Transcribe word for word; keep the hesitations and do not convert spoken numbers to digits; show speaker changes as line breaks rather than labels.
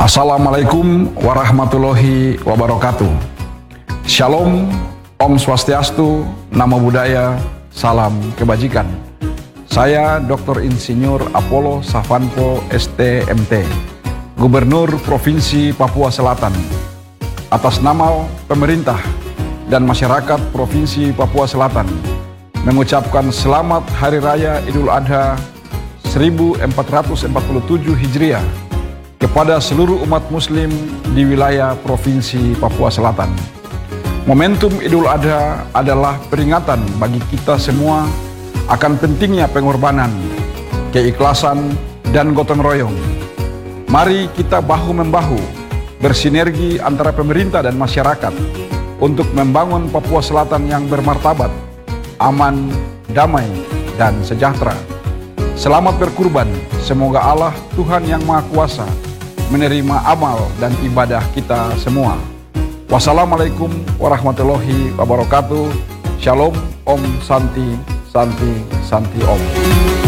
Assalamualaikum warahmatullahi wabarakatuh. Shalom, Om Swastiastu, Namo Buddhaya, Salam Kebajikan. Saya doktor Insinyur Apollo Savanpo S T M T, Gubernur Provinsi Papua Selatan. Atas nama pemerintah dan masyarakat Provinsi Papua Selatan, mengucapkan selamat Hari Raya Idul Adha seribu empat ratus empat puluh tujuh Hijriah kepada seluruh umat muslim di wilayah Provinsi Papua Selatan. Momentum Idul Adha adalah peringatan bagi kita semua akan pentingnya pengorbanan, keikhlasan, dan gotong royong. Mari kita bahu-membahu bersinergi antara pemerintah dan masyarakat untuk membangun Papua Selatan yang bermartabat, aman, damai, dan sejahtera. Selamat berkurban, semoga Allah Tuhan Yang Maha Kuasa menerima amal dan ibadah kita semua. Wassalamualaikum warahmatullahi wabarakatuh. Shalom, Om Santi, Santi, Santi Om.